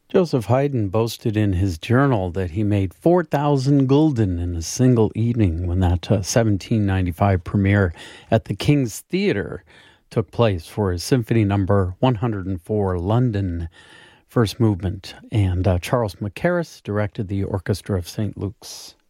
Joseph Haydn boasted in his journal that he made 4,000 gulden in a single evening when that 1795 premiere at the King's Theatre took place for his Symphony Number 104, London, first movement. And Charles Mackerras directed the Orchestra of St. Luke's.